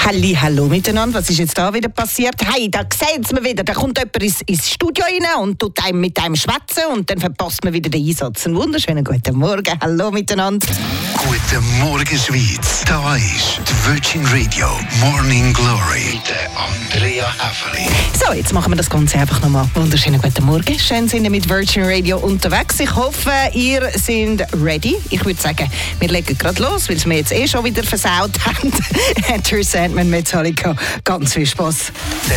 Hallo miteinander, was ist jetzt da wieder passiert? Hey, da sehen Sie wieder, da kommt jemand ins Studio rein und tut einem mit einem schwätzen und dann verpasst man wieder den Einsatz. Einen wunderschönen guten Morgen, hallo miteinander. Guten Morgen Schweiz, da ist die Virgin Radio Morning Glory mit Andrea Häfeli. So, jetzt machen wir das Ganze einfach nochmal. Wunderschönen guten Morgen, schön sind wir mit Virgin Radio unterwegs. Ich hoffe, ihr seid ready. Ich würde sagen, wir legen gerade los, weil es mir jetzt schon wieder versaut haben. Enter Sandman, Metallica, ganz viel Spaß.